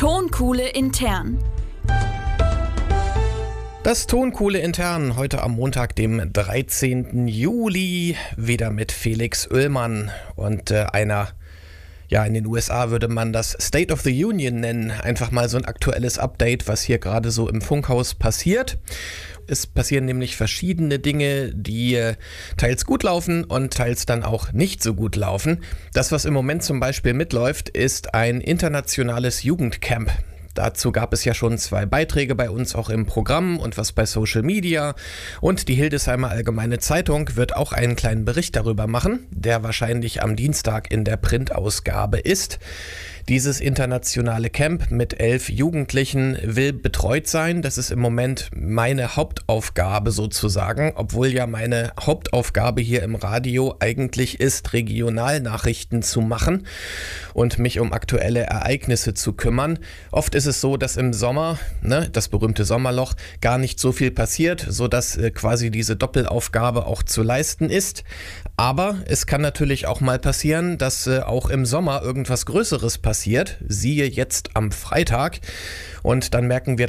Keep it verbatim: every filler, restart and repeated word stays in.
Tonkuhle intern. Das Tonkuhle intern heute am Montag, dem dreizehnten Juli, wieder mit Felix Uellmann und äh, einer, ja, in den U S A würde man das State of the Union nennen. Einfach mal so ein aktuelles Update, was hier gerade so im Funkhaus passiert. Es passieren nämlich verschiedene Dinge, die äh, teils gut laufen und teils dann auch nicht so gut laufen. Das, was im Moment zum Beispiel mitläuft, ist ein internationales Jugendcamp. Dazu gab es ja schon zwei Beiträge bei uns auch im Programm und was bei Social Media. Und die Hildesheimer Allgemeine Zeitung wird auch einen kleinen Bericht darüber machen, der wahrscheinlich am Dienstag in der Printausgabe ist. Dieses internationale Camp mit elf Jugendlichen will betreut sein. Das ist im Moment meine Hauptaufgabe sozusagen, obwohl ja meine Hauptaufgabe hier im Radio eigentlich ist, Regionalnachrichten zu machen und mich um aktuelle Ereignisse zu kümmern. Oft ist es so, dass im Sommer, ne, das berühmte Sommerloch, gar nicht so viel passiert, sodass äh, quasi diese Doppelaufgabe auch zu leisten ist. Aber es kann natürlich auch mal passieren, dass äh, auch im Sommer irgendwas Größeres passiert. Siehe jetzt am Freitag. Und dann merken wir